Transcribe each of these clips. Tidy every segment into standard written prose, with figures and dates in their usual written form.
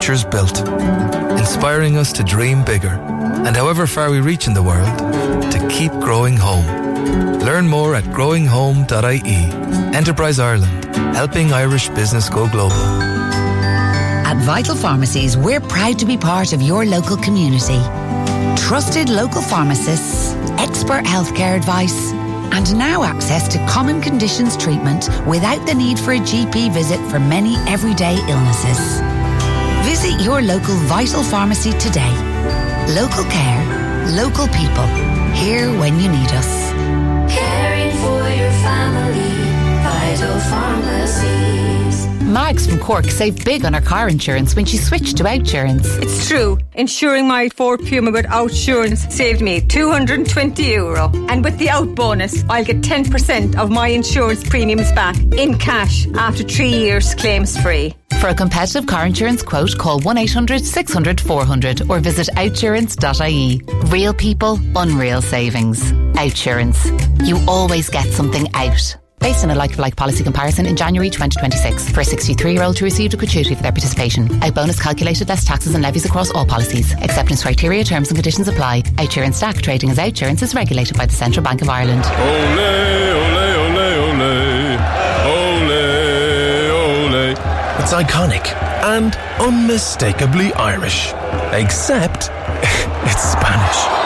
futures built, inspiring us to dream bigger, and however far we reach in the world, to keep growing home. Learn more at growinghome.ie. Enterprise Ireland, helping Irish business go global. At Vital Pharmacies, we're proud to be part of your local community. Trusted local pharmacists, expert healthcare advice, and now access to common conditions treatment without the need for a GP visit for many everyday illnesses. Visit your local Vital Pharmacy today. Local care, local people, here when you need us. Caring for your family, Vital Pharmacies. Mags from Cork saved big on her car insurance when she switched to Outsurance. It's true. Insuring my Ford Puma with Outsurance saved me €220. And with the Out bonus, I'll get 10% of my insurance premiums back in cash after 3 years claims free. For a competitive car insurance quote, call 1-800-600-400 or visit outsurance.ie. Real people, unreal savings. Outsurance. You always get something out. Based on a like-for-like policy comparison in January 2026. For a 63-year-old who received a gratuity for their participation. Out bonus calculated less taxes and levies across all policies. Acceptance criteria, terms and conditions apply. Outsurance stack trading as Outsurance is regulated by the Central Bank of Ireland. Ole, ole, ole, ole. Ole, ole. It's iconic and unmistakably Irish. Except it's Spanish.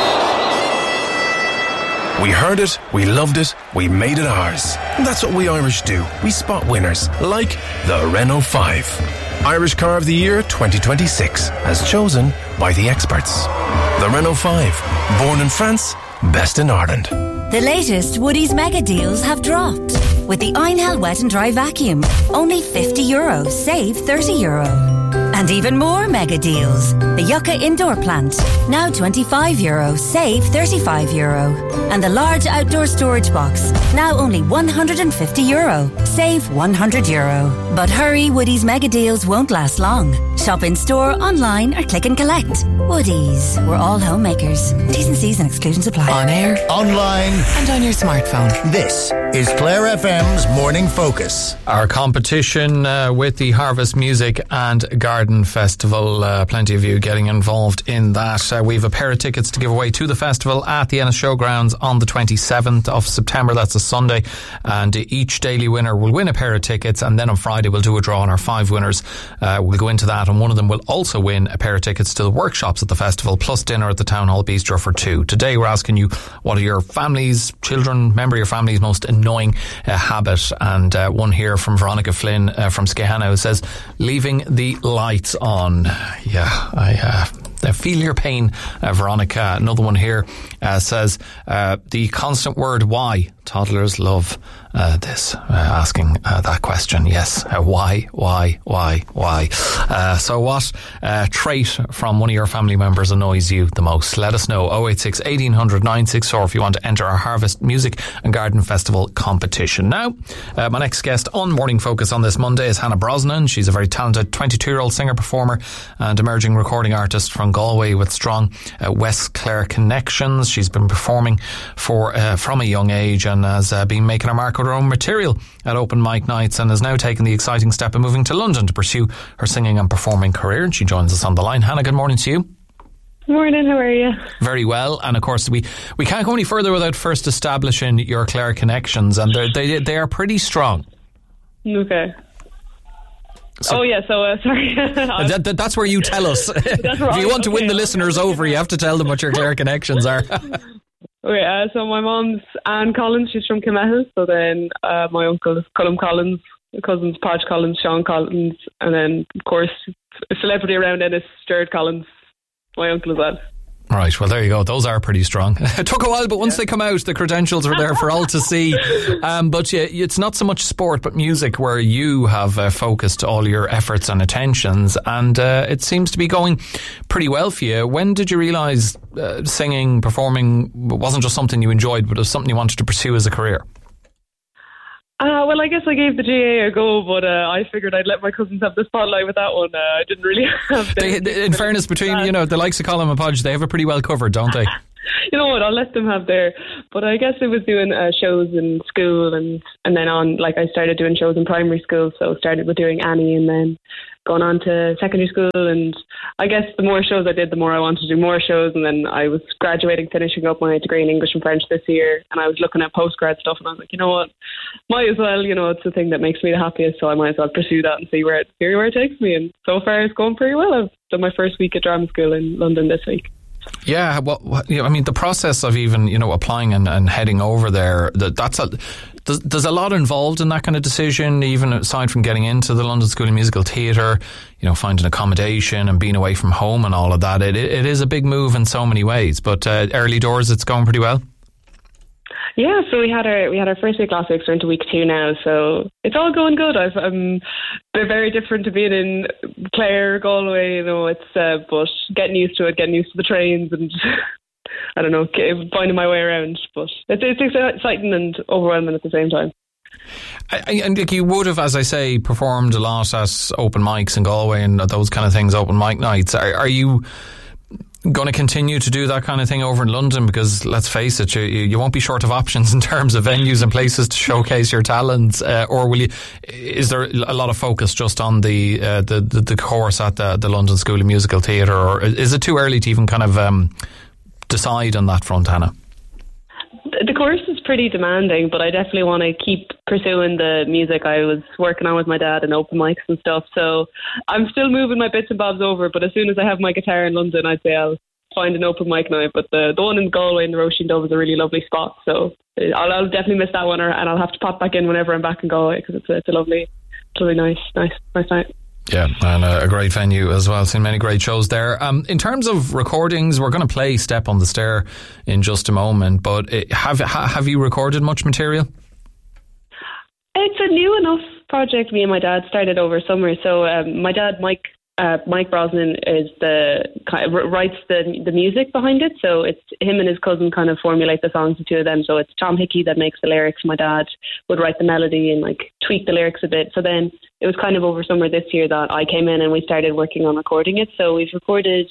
We heard it, we loved it, we made it ours. And that's what we Irish do. We spot winners, like the Renault 5. Irish Car of the Year 2026, as chosen by the experts. The Renault 5, born in France, best in Ireland. The latest Woodies mega deals have dropped. With the Einhell Wet and Dry Vacuum, only €50, save €30. And even more mega deals. The Yucca Indoor Plant, now €25, save €35. And the large outdoor storage box, now only €150, save €100. But hurry, Woodies mega deals won't last long. Shop in store, online or click and collect. Woodies, we're all homemakers. T's and C's and exclusions apply. On air, online And on your smartphone. This is Clare FM's Morning Focus. Our competition with the Harvest Music and Garden Festival. Plenty of you getting involved in that. We have a pair of tickets to give away to the festival at the Ennis Showgrounds on the 27th of September. That's a Sunday. And each daily winner will win a pair of tickets. And then on Friday we'll do a draw on our 5 winners. We'll go into that. And one of them will also win a pair of tickets to the workshops at the festival, plus dinner at the Town Hall Bistro for 2. Today we're asking you, what are your family's, children, member of your family's most annoying habit? And one here from Veronica Flynn from Skehana who says, leaving the lights on. Yeah, I feel your pain, Veronica. Another one here says, the constant word why. Toddlers love this, asking that question. Yes, why? So what trait from one of your family members annoys you the most? Let us know. 086 1800 964 if you want to enter our Harvest Music and Garden Festival competition. Now, my next guest on Morning Focus on this Monday is Hannah Brosnan. She's a very talented 22-year-old singer-performer and emerging recording artist from Galway with strong West Clare connections. She's been performing from a young age and has been making her mark with her own material at open mic nights, and has now taken the exciting step of moving to London to pursue her singing and performing career. And she joins us on the line. Hannah, good morning to you. Morning, how are you? Very well. And of course we can't go any further without first establishing your Clare connections, and they are pretty strong. Okay. So, sorry. That's where you tell us. If you want to win the listeners over, you have to tell them what your Clare connections are. Okay, so my mom's Anne Collins, she's from Kimmehel. So then my uncle is Colm Collins, my cousins Podge Collins, Sean Collins, and then of course a celebrity around Ennis, Stuart Collins, my uncle as well. Right, well there you go. Those are pretty strong. It took a while, but once they come out, the credentials are there for all to see. But yeah, it's not so much sport, but music where you have focused all your efforts and attentions, and it seems to be going pretty well for you. When did you realise singing, performing wasn't just something you enjoyed, but it was something you wanted to pursue as a career? Well, I guess I gave the GAA a go, but I figured I'd let my cousins have the spotlight with that one. I didn't really have... In fairness, between the likes of Colm and Podge, they have it pretty well covered, don't they? you know what, I'll let them have their. But I guess it was doing shows in school and then on, like I started doing shows in primary school, so started with doing Annie and then gone on to secondary school, and I guess the more shows I did, the more I wanted to do more shows, and then I was graduating, finishing up my degree in English and French this year, and I was looking at postgrad stuff, and I was like, you know what, might as well, you know, it's the thing that makes me the happiest, so I might as well pursue that and see where it takes me, and so far it's going pretty well. I've done my first week at drama school in London this week. Yeah, well, you know, I mean, the process of even, you know, applying and heading over there, there's a lot involved in that kind of decision, even aside from getting into the London School of Musical Theatre, you know, finding accommodation and being away from home and all of that. It is a big move in so many ways, but early doors, it's going pretty well. Yeah, so we had our first week last week, so we're into week 2 now, so it's all going good. They're very different to being in Clare, Galway, you know, it's but getting used to it, getting used to the trains and I don't know, finding my way around, but it's exciting and overwhelming at the same time. And like, you would have, as I say, performed a lot at open mics in Galway and those kind of things, open mic nights. Are you going to continue to do that kind of thing over in London? Because let's face it, you won't be short of options in terms of venues and places to showcase your talents, or will you? Is there a lot of focus just on the course at the London School of Musical Theatre, or is it too early to even kind of decide on that front, Hannah? The course is pretty demanding, but I definitely want to keep pursuing the music I was working on with my dad and open mics and stuff. So I'm still moving my bits and bobs over, but as soon as I have my guitar in London, I'd say I'll find an open mic night. But the one in Galway in the Roisin Dove is a really lovely spot, so I'll definitely miss that one, and I'll have to pop back in whenever I'm back in Galway, because it's a lovely, nice night. Yeah, and a great venue as well. Seen many great shows there. In terms of recordings, we're going to play Step on the Stair in just a moment, but have you recorded much material? It's a new enough project me and my dad started over summer. So my dad, Mike Brosnan, writes the music behind it. So it's him and his cousin kind of formulate the songs, the two of them. So it's Tom Hickey that makes the lyrics. My dad would write the melody and like tweak the lyrics a bit. So then it was kind of over summer this year that I came in and we started working on recording it. So we recorded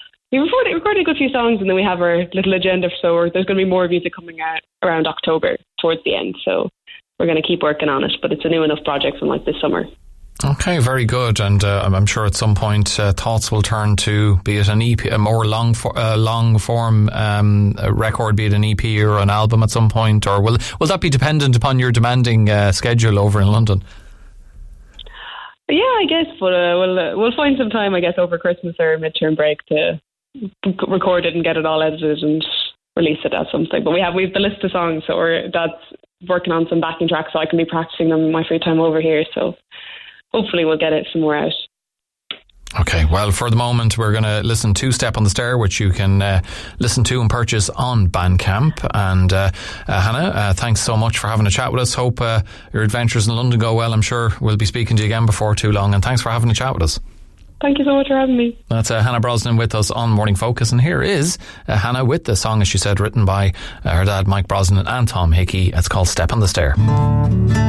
a good few songs, and then we have our little agenda. So there's going to be more music coming out around October towards the end. So we're going to keep working on it, but it's a new enough project from like this summer. Okay, very good. And I'm sure at some point thoughts will turn to, be it an EP, a more long form record, be it an EP or an album at some point, or will that be dependent upon your demanding schedule over in London? Yeah, I guess, but we'll find some time, I guess, over Christmas or midterm break to record it and get it all edited and release it as something. But we have the list of songs, so Dad's working on some backing tracks, so I can be practicing them in my free time over here. So hopefully we'll get it somewhere out. Okay, well, for the moment we're going to listen to Step on the Stair, which you can listen to and purchase on Bandcamp. And Hannah, thanks so much for having a chat with us. Hope your adventures in London go well. I'm sure we'll be speaking to you again before too long, and thanks for having a chat with us. Thank you so much for having me. That's Hannah Brosnan with us on Morning Focus, and here is Hannah with the song, as she said, written by her dad Mike Brosnan and Tom Hickey. It's called Step on the Stair.